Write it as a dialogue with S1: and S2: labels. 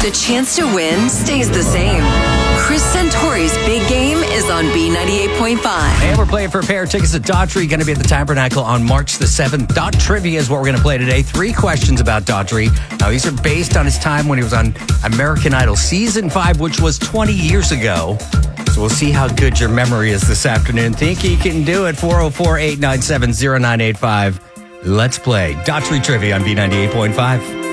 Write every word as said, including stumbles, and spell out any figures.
S1: the chance to win stays the same. Chris Santori's big game is on B ninety-eight point five.
S2: And we're playing for a pair of tickets to Daughtry, going to be at the Tabernacle on March the seventh. Dot Trivia is what we're going to play today. Three questions about Daughtry. Now, these are based on his time when he was on American Idol Season five, which was twenty years ago. So we'll see how good your memory is this afternoon. Think you can do it. four oh four, eight nine seven, oh nine eight five. Let's play Daughtry Trivia on B ninety-eight point five.